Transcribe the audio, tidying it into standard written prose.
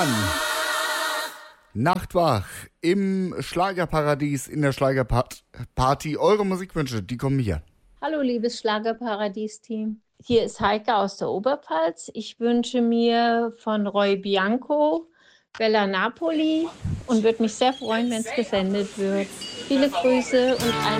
Nachtwach im Schlagerparadies, in der Schlagerparty. Eure Musikwünsche, die kommen hier. Hallo, liebes Schlagerparadies-Team. Hier ist Heike aus der Oberpfalz. Ich wünsche mir von Roy Bianco Bella Napoli und würde mich sehr freuen, wenn es gesendet wird. Viele Grüße und ein